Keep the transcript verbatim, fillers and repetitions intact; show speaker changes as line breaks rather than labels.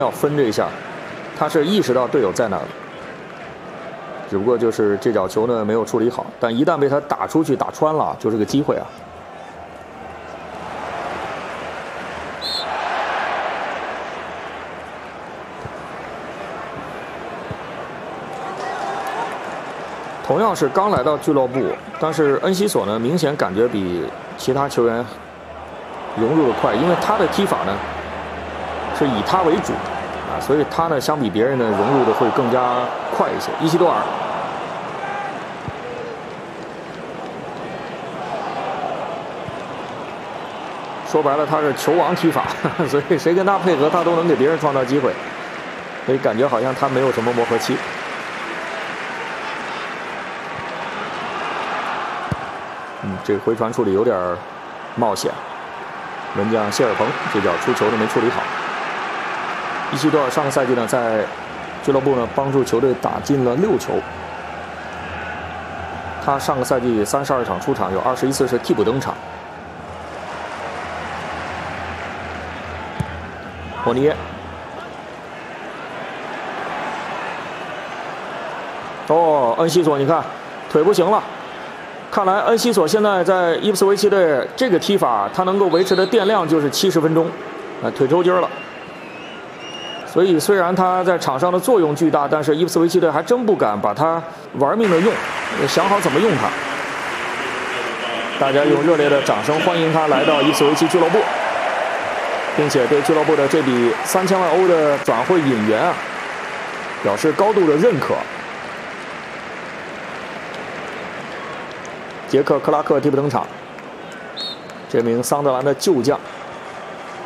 要分这一下，他是意识到队友在那儿，只不过就是这脚球呢没有处理好，但一旦被他打出去打穿了，就是个机会啊。同样是刚来到俱乐部，但是恩西索呢明显感觉比其他球员融入的快，因为他的踢法呢是以他为主。 啊，所以他呢，相比别人呢，融入的会更加快一些。伊西多尔，说白了，他是球王踢法，呵呵，所以谁跟他配合，他都能给别人创造机会。所以感觉好像他没有什么磨合期。嗯，这个回传处理有点冒险。门将谢尔彭这脚出球呢没处理好。 伊西多尔上个赛季呢，在俱乐部呢帮助球队打进了六球。他上个赛季三十二场出场，有二十一次是替补登场。莫尼耶，哦，恩西索，你看腿不行了。看来恩西索现在在伊普斯维奇队这个踢法，他能够维持的电量就是七十分钟，啊，腿抽筋了。 所以，虽然他在场上的作用巨大，但是伊普斯维奇队还真不敢把他玩命的用，想好怎么用他。大家用热烈的掌声欢迎他来到伊普斯维奇俱乐部，并且对俱乐部的这笔三千万欧的转会引援啊，表示高度的认可。杰克·克拉克替补登场，这名桑德兰的旧将。